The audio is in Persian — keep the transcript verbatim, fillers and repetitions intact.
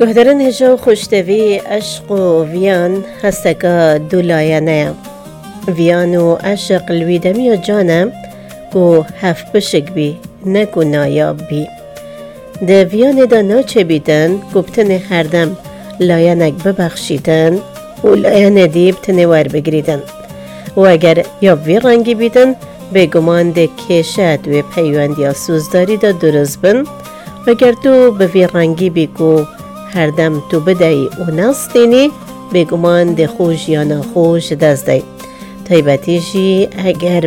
گهدرن هجا خوشتوی عشق و ویان هستگا دولایانه ویان و عشق الویدمی و جانم و هف بشک بی نکو نایاب بی ده ویان دا ناچه بیدن گبتن هردم لایانک ببخشیدن و لایان دیب تنوار بگریدن و اگر یا وی رنگی بیدن بگمان ده کشت و پیوندی سوزداری دا درست بن و اگر تو به وی رنگی بگو هر دم تو بدهی و نستینی بگمان ده خوش یا نخوش دست دی طیبتیشی اگر